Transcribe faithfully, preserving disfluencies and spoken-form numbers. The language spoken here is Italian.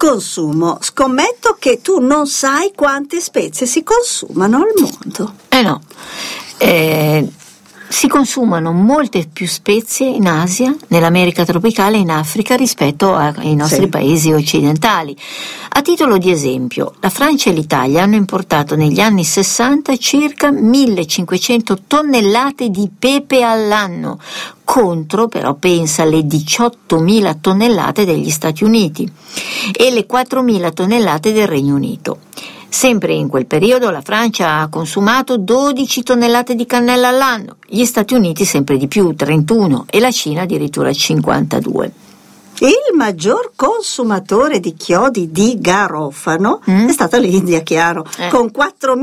consumo. Scommetto che tu non sai quante spezie si consumano al mondo. Eh no, eh, si consumano molte più spezie in Asia, nell'America tropicale e in Africa rispetto ai nostri sì. paesi occidentali. A titolo di esempio, la Francia e l'Italia hanno importato negli anni sessanta circa millecinquecento tonnellate di pepe all'anno, contro però pensa alle diciottomila tonnellate degli Stati Uniti e le quattromila tonnellate del Regno Unito. Sempre in quel periodo la Francia ha consumato dodici tonnellate di cannella all'anno, gli Stati Uniti sempre di più, trentuno, e la Cina addirittura cinquantadue. Il maggior consumatore di chiodi di garofano mm? è stata l'India, chiaro, eh. con quattromila